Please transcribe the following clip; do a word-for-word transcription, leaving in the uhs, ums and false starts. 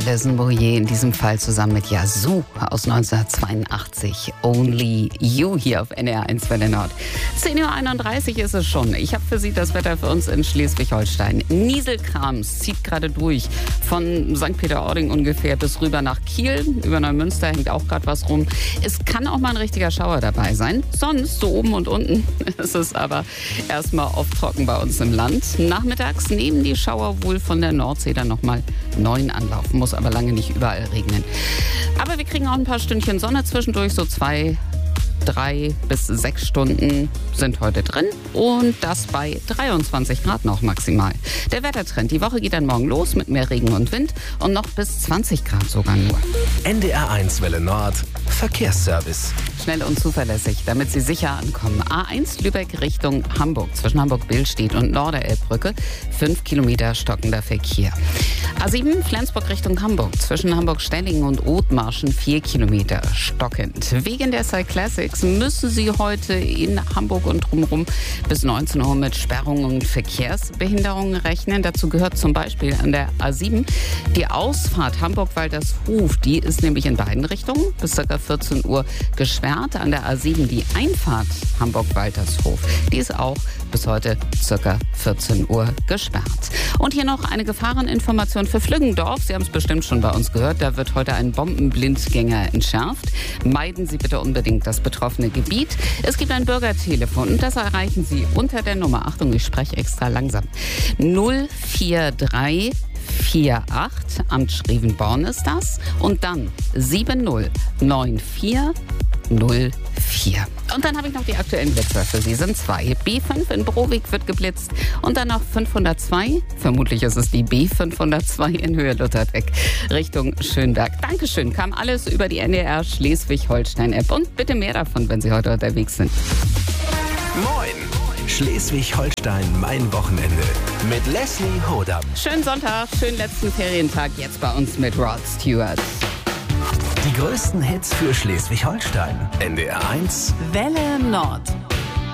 Alison Moyet in diesem Fall zusammen mit Yazoo aus neunzehnhundertzweiundachtzig. Only You hier auf N D R eins Welle Nord. zehn Uhr einunddreißig ist es schon. Ich habe für Sie das Wetter für uns in Schleswig-Holstein. Nieselkrams zieht gerade durch von Sankt Peter-Ording ungefähr bis rüber nach Kiel. Über Neumünster hängt auch gerade was rum. Es kann auch mal ein richtiger Schauer dabei sein. Sonst, so oben und unten, ist es aber erstmal oft trocken bei uns im Land. Nachmittags nehmen die Schauer wohl von der Nordsee dann nochmal neuen Anlauf. Muss aber lange nicht überall regnen. Aber wir kriegen auch ein paar Stündchen Sonne zwischendurch, so zwei, drei bis sechs Stunden sind heute drin und das bei dreiundzwanzig Grad noch maximal. Der Wettertrend, die Woche geht dann morgen los mit mehr Regen und Wind und noch bis zwanzig Grad sogar nur. N D R eins Welle Nord, Verkehrsservice. Schnell und zuverlässig, damit Sie sicher ankommen. A eins Lübeck Richtung Hamburg, zwischen Hamburg-Billstedt und Norderelbbrücke, fünf Kilometer stockender Verkehr. A sieben Flensburg Richtung Hamburg, zwischen Hamburg-Stellingen und Othmarschen, vier Kilometer stockend. Wegen der Cyclassics müssen Sie heute in Hamburg und drumherum bis neunzehn Uhr mit Sperrungen und Verkehrsbehinderungen rechnen. Dazu gehört zum Beispiel an der A sieben die Ausfahrt Hamburg-Waltershof. Die ist nämlich in beiden Richtungen bis ca. vierzehn Uhr gesperrt. An der A sieben die Einfahrt Hamburg-Waltershof. Die ist auch bis heute ca. vierzehn Uhr gesperrt. Und hier noch eine Gefahreninformation für Flüggendorf. Sie haben es bestimmt schon bei uns gehört. Da wird heute ein Bombenblindgänger entschärft. Meiden Sie bitte unbedingt das betroffene Gebiet. Es gibt ein Bürgertelefon und das erreichen Sie unter der Nummer, Achtung, ich spreche extra langsam, null vier drei vier acht, Amt Schrevenborn ist das, und dann sieben null neun vier null vier. Und dann habe ich noch die aktuellen Blitzer für Sie. Sind zwei. B fünf in Browig wird geblitzt und dann noch fünfhundertzwei. Vermutlich ist es die B fünfhundertzwei in Höhe Lutherbeck Richtung Schönberg. Dankeschön. Kam alles über die N D R Schleswig-Holstein-App. Und bitte mehr davon, wenn Sie heute unterwegs sind. Moin! Schleswig-Holstein, mein Wochenende. Mit Leslie Hodam. Schönen Sonntag, schönen letzten Ferientag jetzt bei uns mit Rod Stewart. Die größten Hits für Schleswig-Holstein. N D R eins Welle Nord.